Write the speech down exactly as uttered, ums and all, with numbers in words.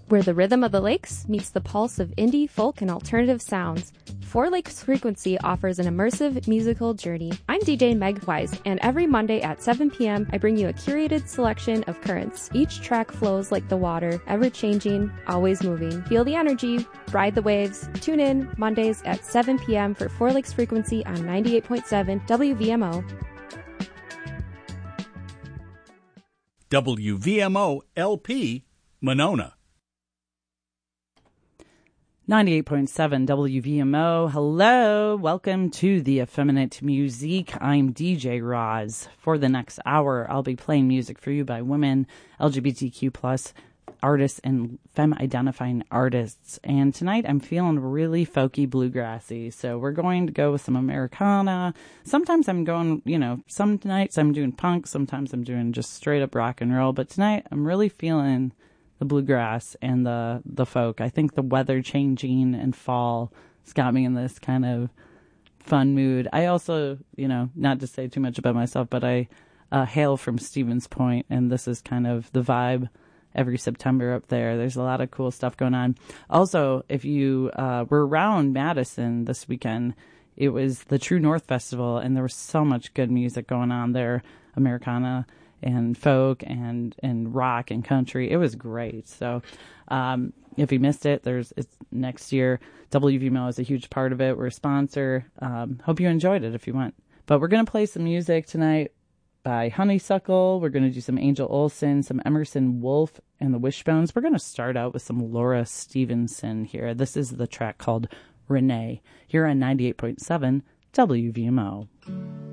where the rhythm of the lakes meets the pulse of indie, folk, and alternative sounds. Four Lakes Frequency offers an immersive musical journey. I'm D J Meg Wise, and every Monday at seven p.m. I bring you a curated selection of currents. Each track flows like the water, ever-changing, always moving. Feel the energy, ride the waves. Tune in Mondays at seven p.m. for Four Lakes Frequency on ninety-eight point seven W V M O. W V M O L P, Monona. ninety-eight point seven W V M O. Hello. Welcome to the Effeminate Musique. I'm D J Roz. For the next hour, I'll be playing music for you by women, L G B T Q plus artists, and femme-identifying artists. And tonight I'm feeling really folky bluegrassy. So we're going to go with some Americana. Sometimes I'm going, you know, some nights I'm doing punk. Sometimes I'm doing just straight up rock and roll. But tonight I'm really feeling the bluegrass and the, the folk. I think the weather changing and fall has got me in this kind of fun mood. I also, you know, not to say too much about myself, but I uh, hail from Stevens Point, and this is kind of the vibe every September up there. There's a lot of cool stuff going on. Also, if you uh, were around Madison this weekend, it was the True North Festival, and there was so much good music going on there, Americana and folk and, and rock and country. It was great. So um, if you missed it, there's it's next year. W V M O is a huge part of it. We're a sponsor. Um, hope you enjoyed it if you went. But we're going to play some music tonight by Honeysuckle. We're going to do some Angel Olsen, some Emerson Wolf, and the Wishbones. We're going to start out with some Laura Stevenson here. This is the track called Renee, here on ninety-eight point seven W V M O.